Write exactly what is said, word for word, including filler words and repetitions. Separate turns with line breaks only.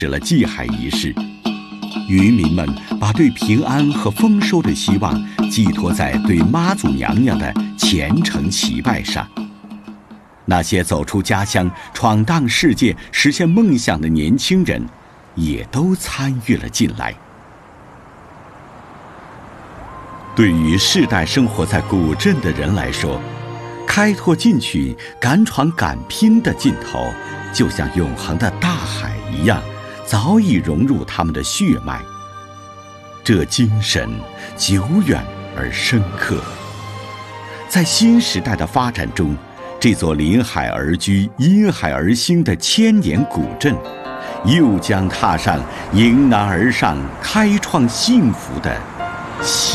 始了祭海仪式。渔民们把对平安和丰收的希望寄托在对妈祖娘娘的虔诚祈拜上。那些走出家乡、闯荡世界、实现梦想的年轻人，也都参与了进来。对于世代生活在古镇的人来说，开拓进取、敢闯敢拼的劲头，就像永恒的大海一样，早已融入他们的血脉。这精神久远而深刻。在新时代的发展中，这座临海而居、因海而兴的千年古镇，又将踏上迎难而上、开创幸福的新